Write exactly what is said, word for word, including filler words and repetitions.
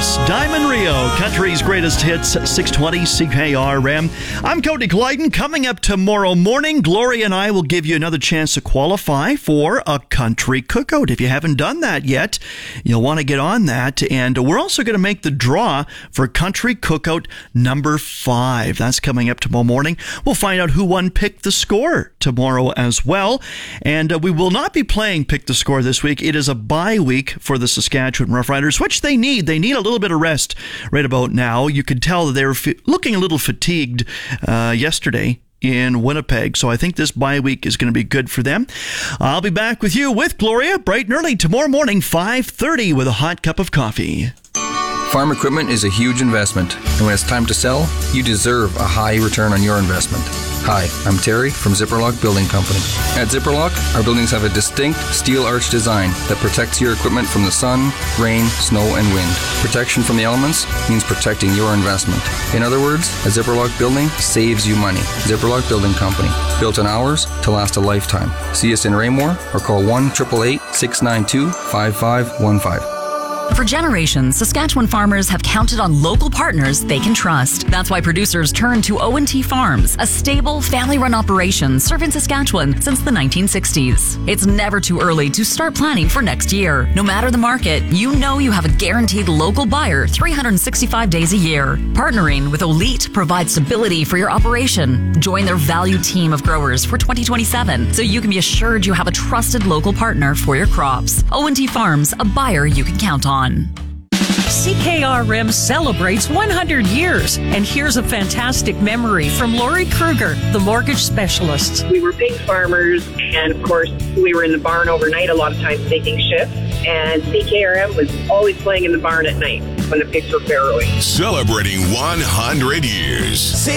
Yes, Diamond Rio, country's greatest hits, six twenty C K R M. I'm Cody Clyden. Coming up tomorrow morning, Gloria and I will give you another chance to qualify for a country cookout. If you haven't done that yet, you'll want to get on that. And we're also going to make the draw for country cookout number five. That's coming up tomorrow morning. We'll find out who won Pick the Score tomorrow as well. And uh, we will not be playing Pick the Score this week. It is a bye week for the Saskatchewan Roughriders, which they need. They need a little bit of rest right about now. You could tell that they were f- looking a little fatigued uh, yesterday in Winnipeg. So I think this bye week is going to be good for them. I'll be back with you with Gloria bright and early tomorrow morning, five thirty, with a hot cup of coffee. Farm equipment is a huge investment, and when it's time to sell, you deserve a high return on your investment. Hi, I'm Terry from Zipperlock Building Company. At Zipperlock, our buildings have a distinct steel arch design that protects your equipment from the sun, rain, snow, and wind. Protection from the elements means protecting your investment. In other words, a Zipperlock building saves you money. Zipperlock Building Company, built in hours to last a lifetime. See us in Raymore or call one eight eight eight, six nine two, five five one five. For generations, Saskatchewan farmers have counted on local partners they can trust. That's why producers turn to O and T Farms, a stable, family-run operation serving Saskatchewan since the nineteen sixties. It's never too early to start planning for next year. No matter the market, you know you have a guaranteed local buyer three hundred sixty-five days a year. Partnering with Elite provides stability for your operation. Join their valued team of growers for twenty twenty-seven so you can be assured you have a trusted local partner for your crops. O and T Farms, a buyer you can count on. C K R M celebrates one hundred years, and here's a fantastic memory from Lori Kruger, the mortgage specialist. We were pig farmers, and of course, we were in the barn overnight a lot of times taking shifts, and C K R M was always playing in the barn at night when the pigs were farrowing. Celebrating one hundred years.